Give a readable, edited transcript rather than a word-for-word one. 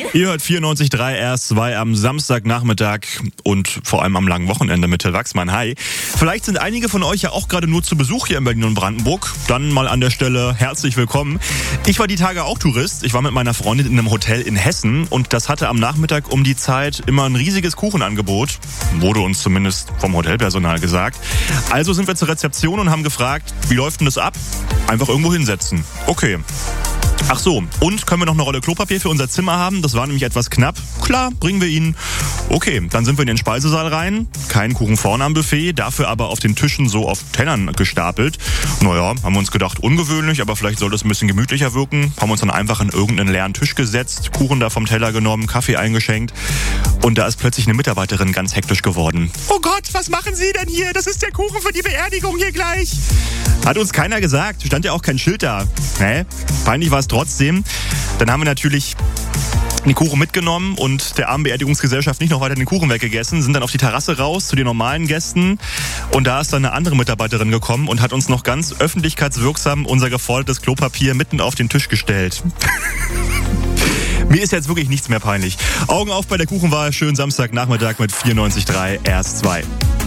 Ihr hört 94.3 RS2 am Samstagnachmittag und vor allem am langen Wochenende mit Till Wachsmann. Hi. Vielleicht sind einige von euch ja auch gerade nur zu Besuch hier in Berlin und Brandenburg. Dann mal an der Stelle herzlich willkommen. Ich war die Tage auch Tourist. Ich war mit meiner Freundin in einem Hotel in Hessen und das hatte am Nachmittag um die Zeit immer ein riesiges Kuchenangebot. Wurde uns zumindest vom Hotelpersonal gesagt. Also sind wir zur Rezeption und haben gefragt, wie läuft denn das ab? Einfach irgendwo hinsetzen. Okay. Ach so, und können wir noch eine Rolle Klopapier für unser Zimmer haben? Das war nämlich etwas knapp. Klar, bringen wir Ihnen. Okay, dann sind wir in den Speisesaal rein. Kein Kuchen vorne am Buffet, dafür aber auf den Tischen so auf Tellern gestapelt. Naja, haben wir uns gedacht, ungewöhnlich, aber vielleicht soll das ein bisschen gemütlicher wirken. Haben uns dann einfach an irgendeinen leeren Tisch gesetzt, Kuchen da vom Teller genommen, Kaffee eingeschenkt. Und da ist plötzlich eine Mitarbeiterin ganz hektisch geworden. Oh Gott, was machen Sie denn hier? Das ist der Kuchen für die Beerdigung hier gleich. Hat uns keiner gesagt, stand ja auch kein Schild da. Peinlich war es trotzdem. Dann haben wir natürlich den Kuchen mitgenommen und der armen Beerdigungsgesellschaft nicht noch weiter den Kuchen weggegessen, sind dann auf die Terrasse raus zu den normalen Gästen und da ist dann eine andere Mitarbeiterin gekommen und hat uns noch ganz öffentlichkeitswirksam unser gefordertes Klopapier mitten auf den Tisch gestellt. Mir ist jetzt wirklich nichts mehr peinlich. Augen auf bei der Kuchenwahl. Schönen Samstagnachmittag mit 94.3 RS2.